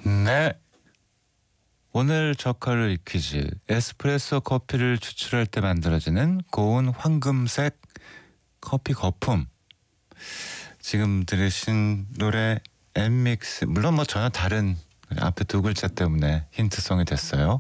네. 오늘 저컬리 퀴즈. 에스프레소 커피를 추출할 때 만들어지는 고운 황금색 커피 거품. 지금 들으신 노래 엠믹스. 물론 뭐 전혀 다른 앞에 두 글자 때문에 힌트송이 됐어요.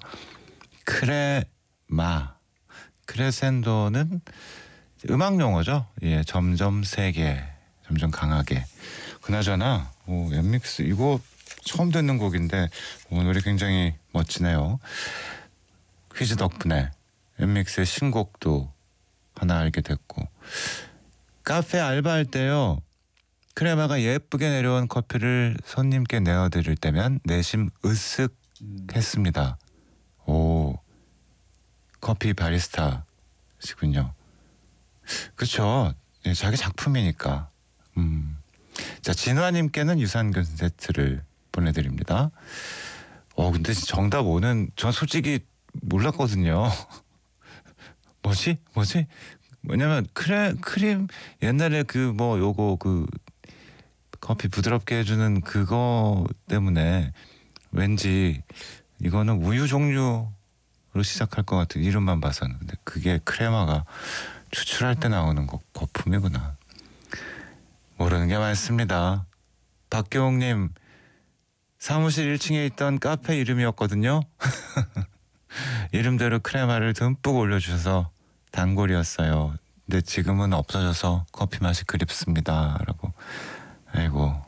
크레마. 크레센도는 음악 용어죠. 예, 점점 세게, 점점 강하게. 그나저나 엠믹스 이거 처음 듣는 곡인데 노래 굉장히 멋지네요. 퀴즈 덕분에 엠믹스의 신곡도 하나 알게 됐고, 카페 알바할 때요, 크레마가 예쁘게 내려온 커피를 손님께 내어드릴 때면 내심 으쓱 했습니다. 오, 커피 바리스타시군요. 그쵸? 예, 자기 작품이니까. 자, 진화님께는 유산균 세트를 보내드립니다. 근데 정답 5는 전 솔직히 몰랐거든요. 뭐지? 뭐냐면 크림 옛날에 요거 커피 부드럽게 해주는 그거 때문에 왠지 이거는 우유 종류로 시작할 것 같은 이름만 봐서는. 근데 그게 크레마가 추출할 때 나오는 거품이구나. 모르는 게 많습니다. 박경옥님, 사무실 1층에 있던 카페 이름이었거든요. 이름대로 크레마를 듬뿍 올려주셔서 단골이었어요. 근데 지금은 없어져서 커피 맛이 그립습니다. 라고. 아이고.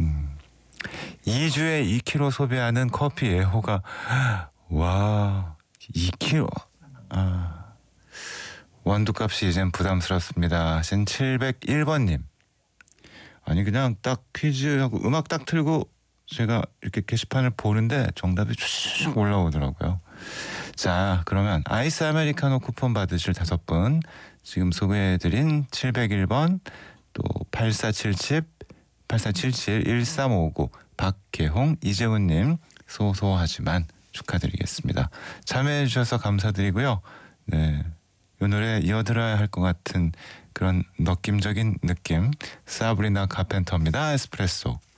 2주에 2kg 소비하는 커피 애호가. 와, 2kg. 원두값이 이젠 부담스럽습니다 하신 701번님. 아니 그냥 딱 퀴즈하고 음악 딱 틀고 제가 이렇게 게시판을 보는데 정답이 쭉 올라오더라고요. 자, 그러면 아이스 아메리카노 쿠폰 받으실 5분, 지금 소개해드린 701번, 또 8477, 1359, 박계홍, 이재훈님 소소하지만 축하드리겠습니다. 참여해주셔서 감사드리고요. 네, 이 노래 이어들어야 할 것 같은 그런 느낌적인 느낌, 사브리나 카펜터입니다. 에스프레소.